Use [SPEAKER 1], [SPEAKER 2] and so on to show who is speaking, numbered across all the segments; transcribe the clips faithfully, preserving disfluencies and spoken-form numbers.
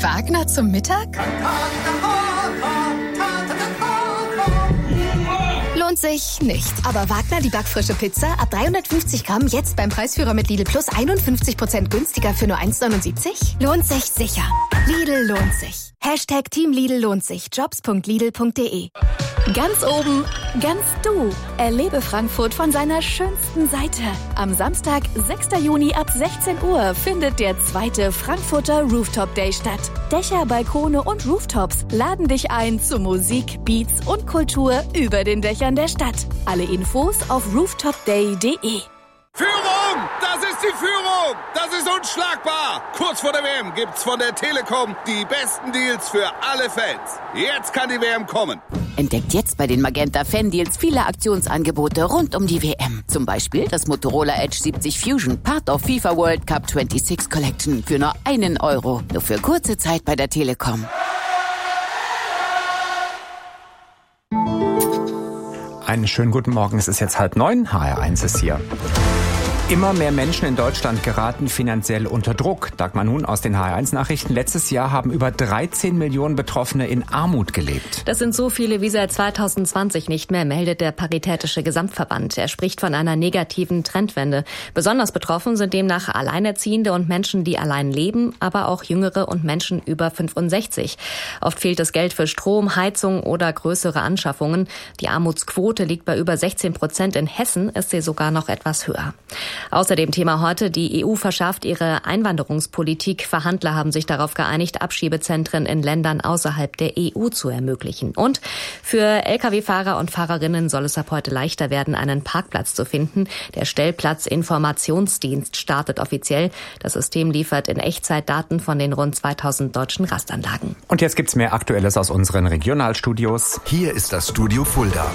[SPEAKER 1] Wagner zum Mittag? Lohnt sich nicht. Aber Wagner, die backfrische Pizza, ab dreihundertfünfzig Gramm, jetzt beim Preisführer mit Lidl Plus einundfünfzig Prozent günstiger für nur eins neunundsiebzig? Lohnt sich sicher. Lidl lohnt sich. Hashtag Team Lidl lohnt sich. Jobs punkt lidl punkt de. Ganz oben, ganz du. Erlebe Frankfurt von seiner schönsten Seite. Am Samstag, sechster Juni ab sechzehn Uhr findet der zweite Frankfurter Rooftop Day statt. Dächer, Balkone und Rooftops laden dich ein zu Musik, Beats und Kultur über den Dächern der Stadt. Alle Infos auf rooftop day punkt de.
[SPEAKER 2] Führung! Das ist die Führung! Das ist unschlagbar! Kurz vor der W M gibt's von der Telekom die besten Deals für alle Fans. Jetzt kann die W M kommen.
[SPEAKER 3] Entdeckt jetzt bei den Magenta Fan Deals viele Aktionsangebote rund um die W M. Zum Beispiel das Motorola Edge siebzig Fusion, Part of FIFA World Cup sechsundzwanzig Collection für nur einen Euro. Nur für kurze Zeit bei der Telekom.
[SPEAKER 4] Einen schönen guten Morgen, es ist jetzt halb neun, H R eins ist hier. Immer mehr Menschen in Deutschland geraten finanziell unter Druck. Dagmar Nun aus den H R eins Nachrichten. Letztes Jahr haben über dreizehn Millionen Betroffene in Armut gelebt.
[SPEAKER 5] Das sind so viele wie seit zweitausendzwanzig nicht mehr, meldet der Paritätische Gesamtverband. Er spricht von einer negativen Trendwende. Besonders betroffen sind demnach Alleinerziehende und Menschen, die allein leben, aber auch Jüngere und Menschen über fünfundsechzig. Oft fehlt das Geld für Strom, Heizung oder größere Anschaffungen. Die Armutsquote liegt bei über sechzehn Prozent. In Hessen ist sie sogar noch etwas höher. Außerdem Thema heute, die E U verschärft ihre Einwanderungspolitik. Verhandler haben sich darauf geeinigt, Abschiebezentren in Ländern außerhalb der E U zu ermöglichen. Und für L K W-Fahrer und Fahrerinnen soll es ab heute leichter werden, einen Parkplatz zu finden. Der Stellplatzinformationsdienst startet offiziell. Das System liefert in Echtzeit Daten von den rund zweitausend deutschen Rastanlagen.
[SPEAKER 4] Und jetzt gibt's mehr Aktuelles aus unseren Regionalstudios.
[SPEAKER 6] Hier ist das Studio Fulda.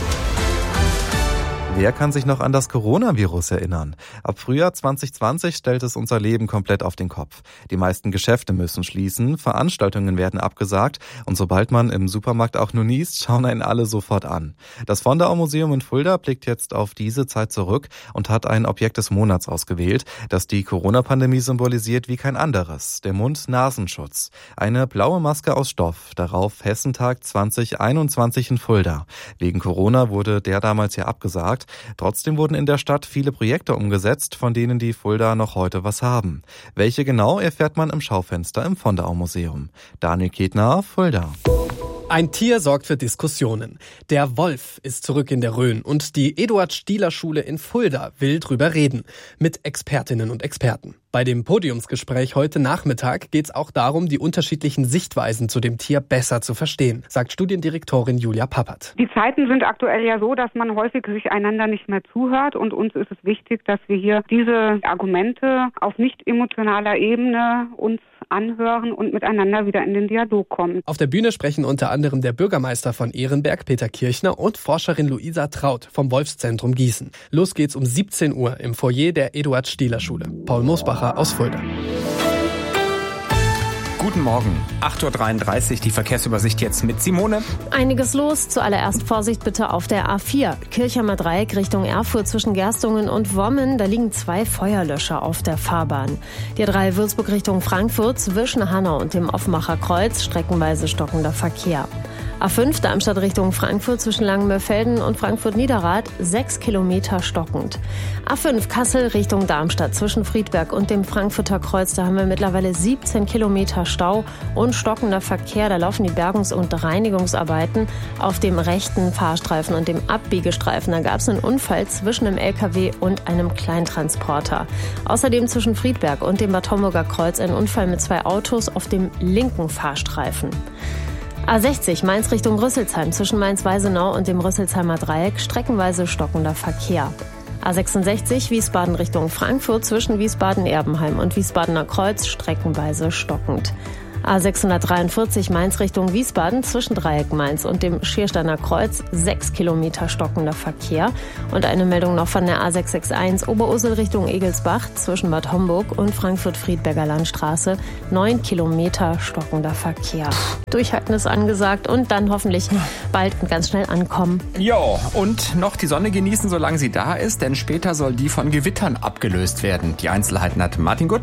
[SPEAKER 7] Wer kann sich noch an das Coronavirus erinnern? Ab Frühjahr zwanzig zwanzig stellt es unser Leben komplett auf den Kopf. Die meisten Geschäfte müssen schließen, Veranstaltungen werden abgesagt und sobald man im Supermarkt auch nur niest, schauen einen alle sofort an. Das Fondau-Museum in Fulda blickt jetzt auf diese Zeit zurück und hat ein Objekt des Monats ausgewählt, das die Corona-Pandemie symbolisiert wie kein anderes, der Mund-Nasenschutz. Eine blaue Maske aus Stoff, darauf Hessentag zwanzig einundzwanzig in Fulda. Wegen Corona wurde der damals ja abgesagt. Trotzdem wurden in der Stadt viele Projekte umgesetzt, von denen die Fulda noch heute was haben. Welche genau, erfährt man im Schaufenster im Fondau-Museum. Daniel Ketner, Fulda.
[SPEAKER 8] Ein Tier sorgt für Diskussionen. Der Wolf ist zurück in der Rhön und die Eduard-Stieler-Schule in Fulda will drüber reden. Mit Expertinnen und Experten. Bei dem Podiumsgespräch heute Nachmittag geht es auch darum, die unterschiedlichen Sichtweisen zu dem Tier besser zu verstehen, sagt Studiendirektorin Julia Pappert.
[SPEAKER 9] Die Zeiten sind aktuell ja so, dass man häufig sich einander nicht mehr zuhört und uns ist es wichtig, dass wir hier diese Argumente auf nicht emotionaler Ebene uns anhören und miteinander wieder in den Dialog kommen.
[SPEAKER 8] Auf der Bühne sprechen unter anderem der Bürgermeister von Ehrenberg, Peter Kirchner, und Forscherin Luisa Traut vom Wolfszentrum Gießen. Los geht's um siebzehn Uhr im Foyer der Eduard-Stieler-Schule. Paul Mosbacher aus Fulda.
[SPEAKER 4] Guten Morgen, acht Uhr dreiunddreißig, die Verkehrsübersicht jetzt mit Simone.
[SPEAKER 10] Einiges los. Zuallererst Vorsicht bitte auf der A vier. Kirchheimer Dreieck Richtung Erfurt zwischen Gerstungen und Wommen. Da liegen zwei Feuerlöscher auf der Fahrbahn. Die A drei Würzburg Richtung Frankfurt zwischen Hanau und dem Offenbacher Kreuz. Streckenweise stockender Verkehr. A fünf Darmstadt Richtung Frankfurt zwischen Langenmörfelden und Frankfurt-Niederrad, sechs Kilometer stockend. A fünf Kassel Richtung Darmstadt zwischen Friedberg und dem Frankfurter Kreuz, da haben wir mittlerweile siebzehn Kilometer Stau und stockender Verkehr. Da laufen die Bergungs- und Reinigungsarbeiten auf dem rechten Fahrstreifen und dem Abbiegestreifen. Da gab es einen Unfall zwischen einem L K W und einem Kleintransporter. Außerdem zwischen Friedberg und dem Bad Homburger Kreuz ein Unfall mit zwei Autos auf dem linken Fahrstreifen. A sechzig Mainz Richtung Rüsselsheim zwischen Mainz-Weisenau und dem Rüsselsheimer Dreieck streckenweise stockender Verkehr. A sechsundsechzig Wiesbaden Richtung Frankfurt zwischen Wiesbaden-Erbenheim und Wiesbadener Kreuz streckenweise stockend. A sechshundertdreiundvierzig Mainz Richtung Wiesbaden zwischen Dreieck Mainz und dem Schiersteiner Kreuz, sechs Kilometer stockender Verkehr. Und eine Meldung noch von der A sechshundereinundsechzig Oberursel Richtung Egelsbach zwischen Bad Homburg und Frankfurt-Friedberger Landstraße, neun Kilometer stockender Verkehr. Durchhalten ist angesagt und dann hoffentlich bald ganz schnell ankommen.
[SPEAKER 4] Jo, und noch die Sonne genießen, solange sie da ist, denn später soll die von Gewittern abgelöst werden. Die Einzelheiten hat Martin Gutt.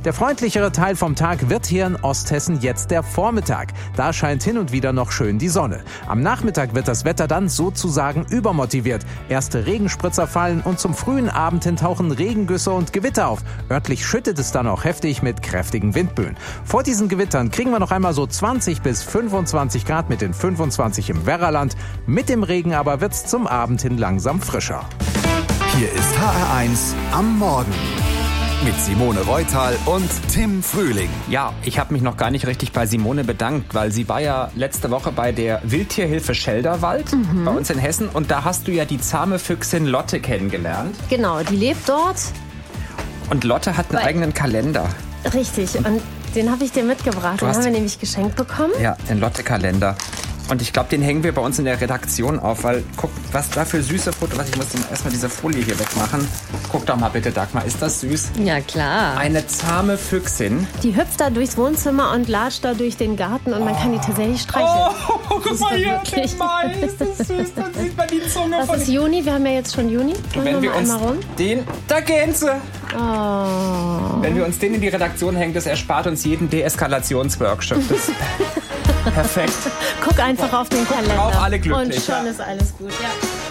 [SPEAKER 11] Der freundlichere Teil vom Tag wird hier in Osthessen jetzt der Vormittag. Da scheint hin und wieder noch schön die Sonne. Am Nachmittag wird das Wetter dann sozusagen übermotiviert. Erste Regenspritzer fallen und zum frühen Abend hin tauchen Regengüsse und Gewitter auf. Örtlich schüttet es dann auch heftig mit kräftigen Windböen. Vor diesen Gewittern kriegen wir noch einmal so zwanzig bis fünfundzwanzig Grad mit den fünfundzwanzig im Werraland. Mit dem Regen aber wird's zum Abend hin langsam frischer.
[SPEAKER 6] Hier ist H R eins am Morgen. Mit Simone Reutal und Tim Frühling.
[SPEAKER 4] Ja, ich habe mich noch gar nicht richtig bei Simone bedankt, weil sie war ja letzte Woche bei der Wildtierhilfe Schelderwald mhm. bei uns in Hessen. Und da hast du ja die zahme Füchsin Lotte kennengelernt.
[SPEAKER 10] Genau, die lebt dort.
[SPEAKER 4] Und Lotte hat einen Weil, eigenen Kalender.
[SPEAKER 10] Richtig, und den habe ich dir mitgebracht. Den haben wir nämlich geschenkt bekommen.
[SPEAKER 4] Ja, den Lotte-Kalender. Und ich glaube, den hängen wir bei uns in der Redaktion auf, weil guck, was da für süße Fotos, was ich muss erstmal diese Folie hier wegmachen. Guck doch mal bitte, Dagmar, ist das süß?
[SPEAKER 10] Ja, klar.
[SPEAKER 4] Eine zahme Füchsin.
[SPEAKER 10] Die hüpft da durchs Wohnzimmer und latscht da durch den Garten und man oh. kann die tatsächlich streicheln.
[SPEAKER 4] Oh, guck mal hier, den Mai, ist das süß, dann sieht man die Zunge
[SPEAKER 10] das
[SPEAKER 4] von...
[SPEAKER 10] Das ist Juni, wir haben ja jetzt schon Juni.
[SPEAKER 4] Du, wenn wir, wir uns rum? den... Da gehen sie!
[SPEAKER 10] Oh.
[SPEAKER 4] Wenn wir uns den in die Redaktion hängen, das erspart uns jeden Deeskalationsworkshop. Das perfekt.
[SPEAKER 10] Guck einfach auf den Kalender.
[SPEAKER 4] Auch alle glücklich.
[SPEAKER 10] Und schon ist alles gut, ja.